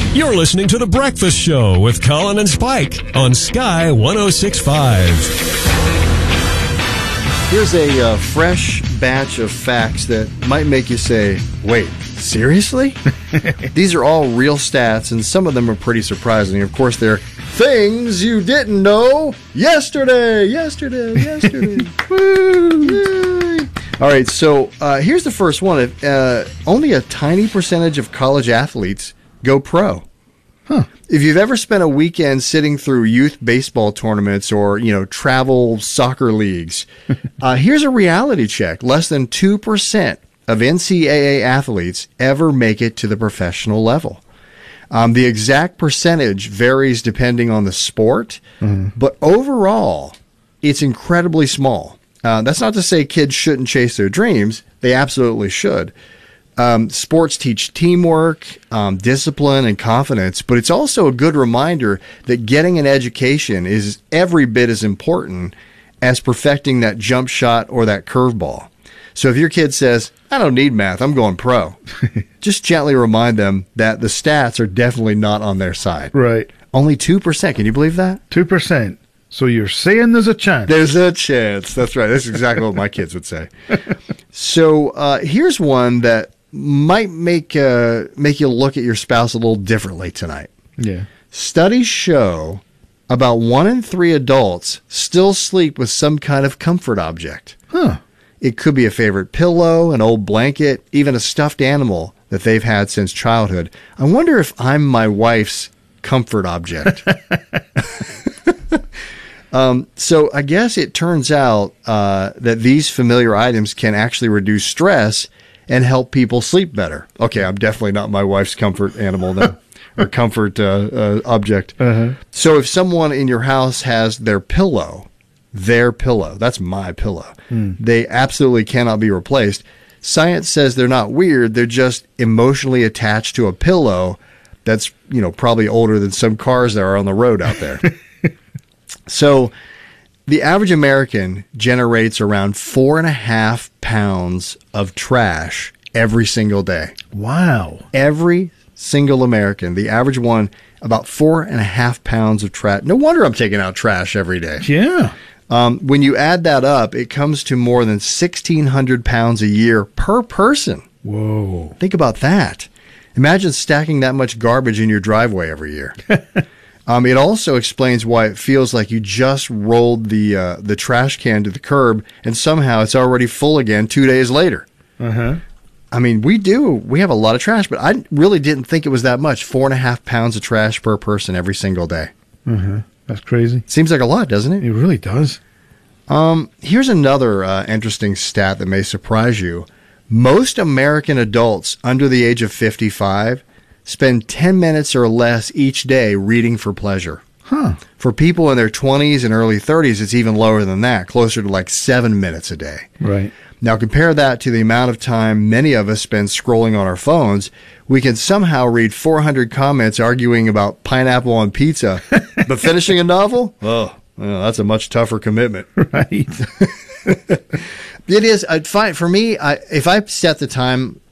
You're listening to The Breakfast Show with Colin and Spike on Sky 106.5. Here's a fresh batch of facts that might make you say, wait, seriously? These are all real stats, and some of them are pretty surprising. Of course, they're things you didn't know yesterday. Woo! All right, so here's the first one. Only a tiny percentage of college athletes go pro. Huh. If you've ever spent a weekend sitting through youth baseball tournaments or, travel soccer leagues, here's a reality check. Less than 2% of NCAA athletes ever make it to the professional level. The exact percentage varies depending on the sport, but overall, it's incredibly small. That's not to say kids shouldn't chase their dreams. They absolutely should. Sports teach teamwork, discipline, and confidence, but it's also a good reminder that getting an education is every bit as important as perfecting that jump shot or that curveball. So if your kid says, I don't need math, I'm going pro, just gently remind them that the stats are definitely not on their side. Right. Only 2%. Can you believe that? 2%. So you're saying there's a chance. There's a chance. That's right. That's exactly what my kids would say. So here's one that might make you look at your spouse a little differently tonight. Yeah. Studies show about 1 in 3 adults still sleep with some kind of comfort object. Huh. It could be a favorite pillow, an old blanket, even a stuffed animal that they've had since childhood. I wonder if I'm my wife's comfort object. So I guess it turns out that these familiar items can actually reduce stress and help people sleep better. Okay, I'm definitely not my wife's comfort animal then, or comfort object. Uh-huh. So if someone in your house has their pillow, that's my pillow. They absolutely cannot be replaced. Science says they're not weird. They're just emotionally attached to a pillow that's, probably older than some cars that are on the road out there. So the average American generates around 4.5 pounds of trash every single day. Wow. Every single American, the average one, about 4.5 pounds of trash. No wonder I'm taking out trash every day. Yeah. When you add that up, it comes to more than 1,600 pounds a year per person. Whoa. Think about that. Imagine stacking that much garbage in your driveway every year. It also explains why it feels like you just rolled the trash can to the curb and somehow it's already full again 2 days later. Uh-huh. I mean, we have a lot of trash, but I really didn't think it was that much. 4.5 pounds of trash per person every single day. Uh-huh. That's crazy. Seems like a lot, doesn't it? It really does. Here's another interesting stat that may surprise you. Most American adults under the age of 55 spend 10 minutes or less each day reading for pleasure. Huh. For people in their 20s and early 30s, it's even lower than that, closer to like 7 minutes a day. Right. Now, compare that to the amount of time many of us spend scrolling on our phones. We can somehow read 400 comments arguing about pineapple on pizza, but finishing a novel? Oh, well, that's a much tougher commitment. Right. It is. For me, if I set the time